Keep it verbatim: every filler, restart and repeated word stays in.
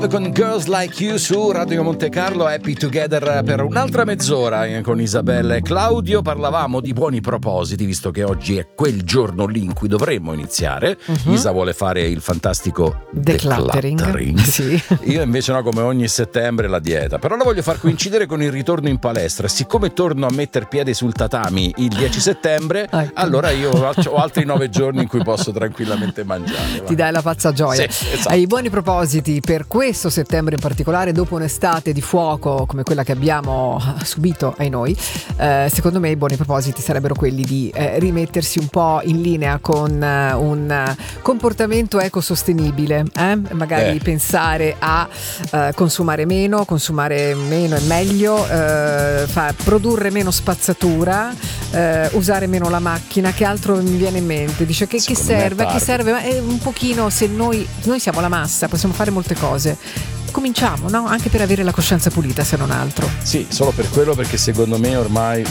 Con Girls Like You su Radio Monte Carlo, Happy Together per un'altra mezz'ora con Isabella e Claudio. Parlavamo di buoni propositi, visto che oggi è quel giorno lì in cui dovremmo iniziare. Uh-huh. Isa vuole fare il fantastico decluttering, decluttering. Sì. Io invece no, come ogni settembre la dieta, però la voglio far coincidere con il ritorno in palestra. Siccome torno a metter piede sul tatami il dieci settembre, ecco. Allora io ho altri nove giorni in cui posso tranquillamente mangiare. Ti va. Dai la pazza gioia. Sì, esatto. Hai i buoni propositi per questo questo settembre in particolare, dopo un'estate di fuoco come quella che abbiamo subito ai noi, eh, secondo me i buoni propositi sarebbero quelli di eh, rimettersi un po' in linea con eh, un comportamento ecosostenibile, eh? magari eh. pensare a eh, consumare meno, consumare meno è meglio, eh, fa, produrre meno spazzatura, eh, usare meno la macchina. Che altro mi viene in mente? Dice che, che serve, che serve, ma è un pochino, se noi, noi siamo la massa, possiamo fare molte cose. Cominciamo, no? Anche per avere la coscienza pulita, se non altro. Sì, solo per quello, perché secondo me ormai